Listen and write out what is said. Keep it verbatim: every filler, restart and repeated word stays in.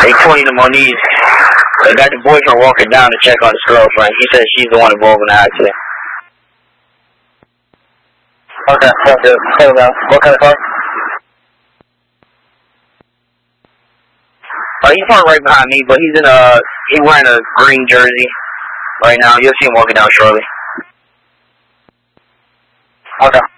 They pointing him on these. They got the boyfriend walking down to check on his girlfriend. He said she's the one involved in the accident. Okay, that's it. Settle down. What kind of car? Uh, he's parked right behind me, but he's in a, he's wearing a green jersey right now. You'll see him walking down shortly. Okay.